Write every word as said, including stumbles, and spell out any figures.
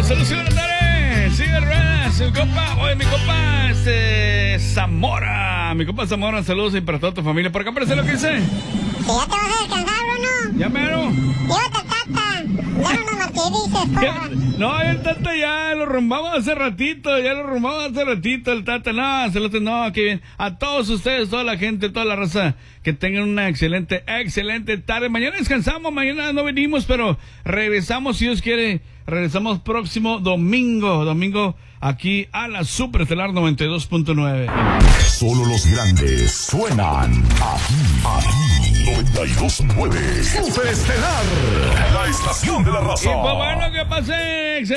saludos, buenas tardes. Sigue Ruedas, el compa, oye, mi compa, este, Zamora. Mi compa Zamora, saludos y para toda tu familia. ¿Por acá aparece lo que dice? Que ya te vas a descansar, Bruno. Ya mero. Llévate al Tata. Ya no nos martirices, porra. No, el Tata ya lo rumbamos hace ratito, ya lo rumbamos hace ratito el Tata. No, saludos, no, que bien. A todos ustedes, toda la gente, toda la raza, que tengan una excelente, excelente tarde. Mañana descansamos, mañana no venimos, pero regresamos, si Dios quiere. Regresamos próximo domingo, domingo aquí a la Superestelar noventa y dos punto nueve. Solo los grandes suenan aquí, aquí, noventa y dos punto nueve. Superestelar, la estación de la raza. Y pues bueno, que pase excelente.